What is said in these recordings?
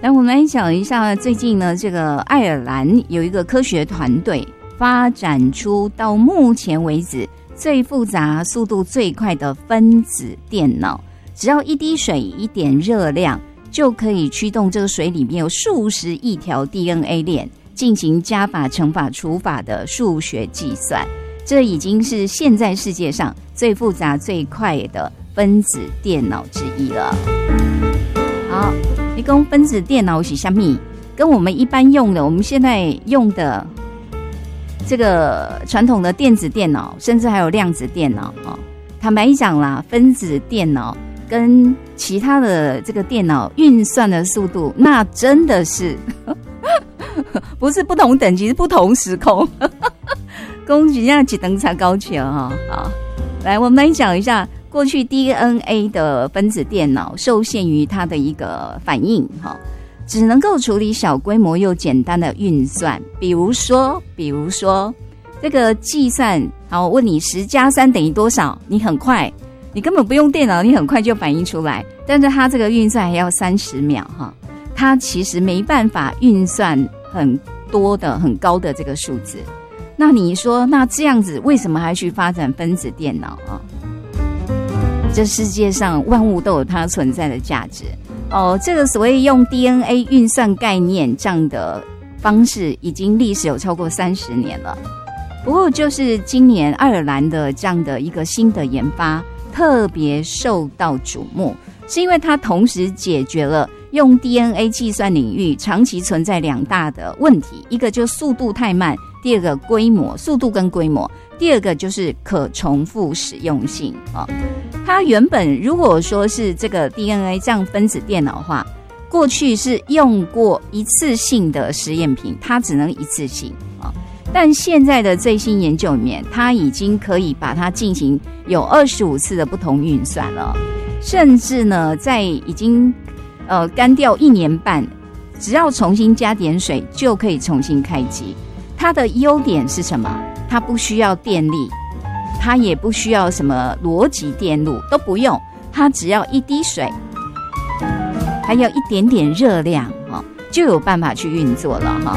来，我们来讲一下最近呢，这个爱尔兰有一个科学团队发展出到目前为止最复杂、速度最快的分子电脑，只要一滴水、一点热量，就可以驱动这个水里面有数十亿条 DNA 链，进行加法、乘法、除法的数学计算。这已经是现在世界上最复杂、最快的分子电脑之一了。好，你讲分子电脑是什么？跟我们一般用的，我们现在用的这个传统的电子电脑，甚至还有量子电脑哦。坦白讲啦，分子电脑跟其他的这个电脑运算的速度，那真的是不是不同等级，是不同时空。恭喜一下几等才高球哈！好，来我们来讲一下。过去 DNA 的分子电脑受限于它的一个反应，只能够处理小规模又简单的运算，比如说这个计算，好，我问你10+3等于多少？你很快，你根本不用电脑，你很快就反应出来。但是它这个运算还要30秒哈，它其实没办法运算很多的很高的这个数字。那你说，那这样子为什么还去发展分子电脑啊？这世界上万物都有它存在的价值哦。这个所谓用 DNA 运算概念这样的方式，已经历史有超过30年了。不过，就是今年爱尔兰的这样的一个新的研发特别受到瞩目，是因为它同时解决了用 DNA 计算领域长期存在2大的问题，一个就是速度太慢，第二个规模，速度跟规模，第二个就是可重复使用性啊。它原本如果说是这个 DNA 这样分子电脑化，过去是用过一次性的实验品，它只能一次性啊。但现在的最新研究里面，它已经可以把它进行有25次的不同运算了，甚至呢，在已经干掉1年半，只要重新加点水就可以重新开机。它的优点是什么？它不需要电力。它也不需要什么逻辑电路，都不用，它只要一滴水，还有一点点热量，就有办法去运作了哈。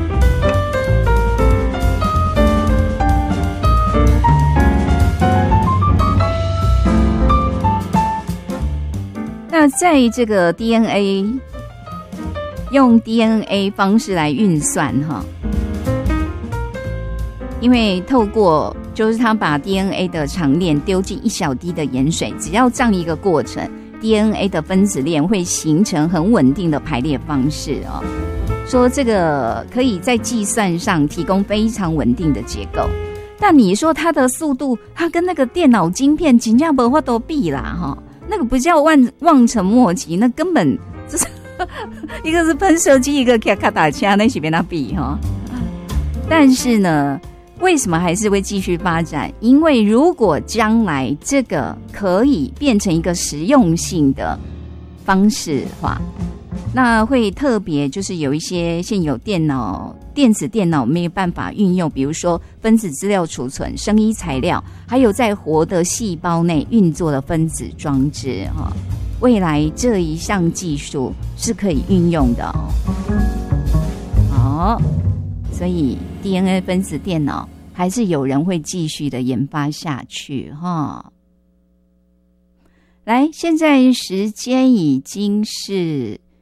那在这个 DNA 用 DNA 方式来运算哈，因为透过就是他把 DNA 的长链丢进1小滴的盐水，只要这样一个过程， DNA 的分子链会形成很稳定的排列方式哦。说这个可以在计算上提供非常稳定的结构。但你说它的速度，它跟那个电脑晶片真的没法都比啦哈，那个不叫望尘莫及，那根本就是一个是喷射机，一个卡打枪，那是跟它比哈。但是呢，为什么还是会继续发展？因为如果将来这个可以变成一个实用性的方式的话，那会特别就是有一些现有电子电脑没有办法运用，比如说分子资料储存、生医材料，还有在活的细胞内运作的分子装置哈。未来这一项技术是可以运用的哦。所以 DNA 分子电脑还是有人会继续的研发下去哈。来，现在时间已经是